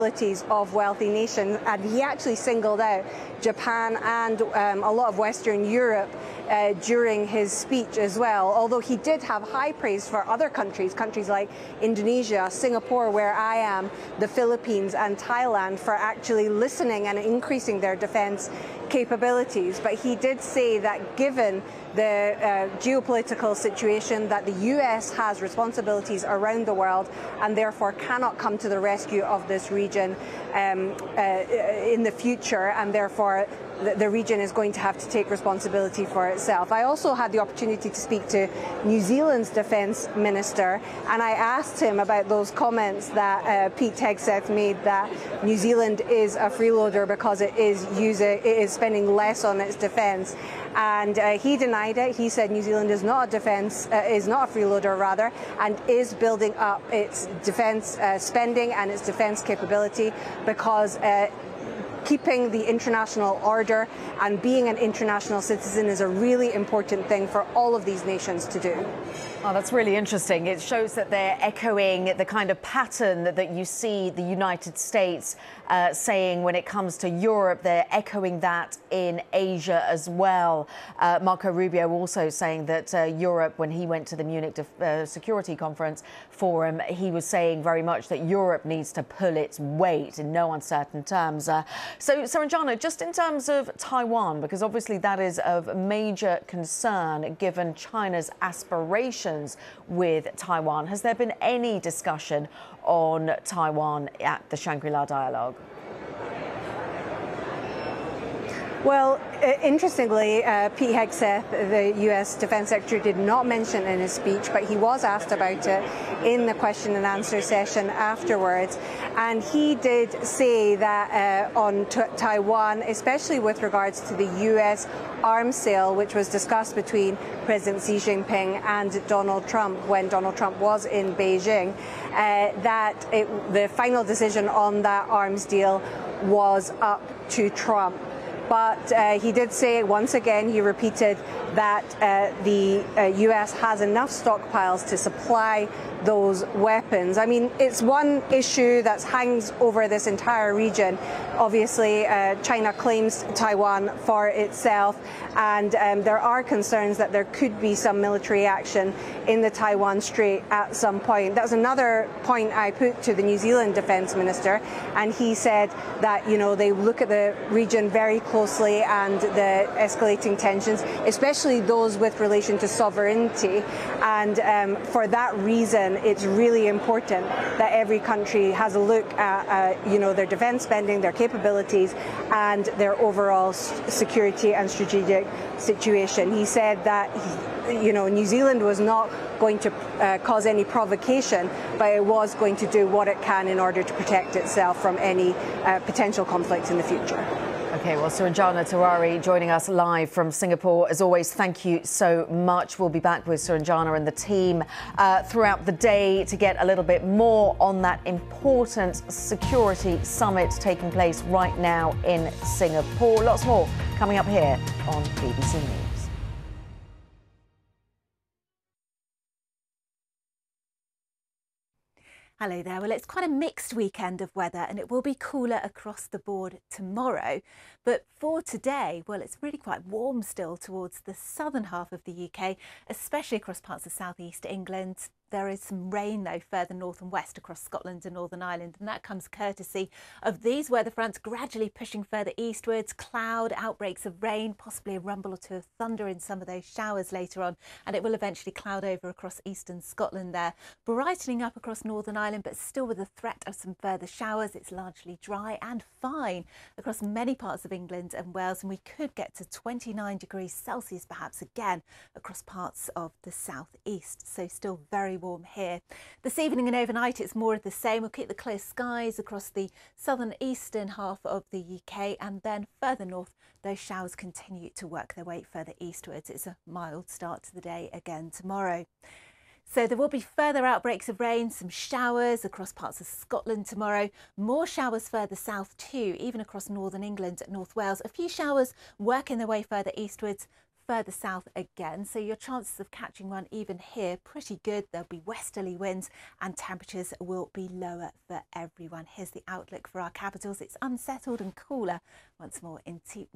of wealthy nations, and he actually singled out Japan and a lot of Western Europe during his speech as well, although he did have high praise for other countries like Indonesia, Singapore, where I am, the Philippines and Thailand, for actually listening and increasing their defence capabilities. But he did say that given the geopolitical situation, that the US has responsibilities around the world and therefore cannot come to the rescue of this region in the future, and therefore the region is going to have to take responsibility for itself. I also had the opportunity to speak to New Zealand's Defence Minister, and I asked him about those comments that Pete Hegseth made, that New Zealand is a freeloader because it is spending less on its defence. And he denied it. He said New Zealand is not a freeloader rather, and is building up its defence spending and its defence capability, because keeping the international order and being an international citizen is a really important thing for all of these nations to do. Oh, that's really interesting. It shows that they're echoing the kind of pattern that you see the United States saying when it comes to Europe. They're echoing that in Asia as well. Marco Rubio also saying that Europe, when he went to the Munich Security Conference Forum, he was saying very much that Europe needs to pull its weight in no uncertain terms. So, Saranjana, just in terms of Taiwan, because obviously that is of major concern given China's aspirations with Taiwan, has there been any discussion on Taiwan at the Shangri-La Dialogue? Well, interestingly, Pete Hegseth, the US Defence Secretary, did not mention in his speech, but he was asked about it in the question and answer session afterwards. And he did say that on Taiwan, especially with regards to the US arms sale, which was discussed between President Xi Jinping and Donald Trump when Donald Trump was in Beijing, that the final decision on that arms deal was up to Trump. But he did say, once again, he repeated that the US has enough stockpiles to supply those weapons. I mean, it's one issue that hangs over this entire region. Obviously, China claims Taiwan for itself, and there are concerns that there could be some military action in the Taiwan Strait at some point. That was another point I put to the New Zealand Defence Minister, and he said that, you know, they look at the region very closely and the escalating tensions, especially those with relation to sovereignty. And for that reason, it's really important that every country has a look at, you know, their defence spending, their capabilities, and their overall security and strategic situation. He said that, you know, New Zealand was not going to cause any provocation, but it was going to do what it can in order to protect itself from any potential conflict in the future. OK, well, Saranjana Tewari joining us live from Singapore. As always, thank you so much. We'll be back with Saranjana and the team throughout the day to get a little bit more on that important security summit taking place right now in Singapore. Lots more coming up here on BBC News. Hello there. Well, it's quite a mixed weekend of weather, and it will be cooler across the board tomorrow. But for today, well, it's really quite warm still towards the southern half of the UK, especially across parts of southeast England. There is some rain, though, further north and west across Scotland and Northern Ireland, and that comes courtesy of these weather fronts gradually pushing further eastwards, cloud, outbreaks of rain, possibly a rumble or two of thunder in some of those showers later on, and it will eventually cloud over across eastern Scotland there, brightening up across Northern Ireland, but still with the threat of some further showers. It's largely dry and fine across many parts of England and Wales, and we could get to 29 degrees Celsius perhaps again across parts of the southeast, so still very warm here. This evening and overnight it's more of the same. We'll keep the clear skies across the southern eastern half of the UK, and then further north those showers continue to work their way further eastwards. It's a mild start to the day again tomorrow. So there will be further outbreaks of rain, some showers across parts of Scotland tomorrow, more showers further south too, even across northern England and North Wales. A few showers working their way further eastwards, further south again, so your chances of catching one even here pretty good. There'll be westerly winds and temperatures will be lower for everyone. Here's the outlook for our capitals. It's unsettled and cooler once more into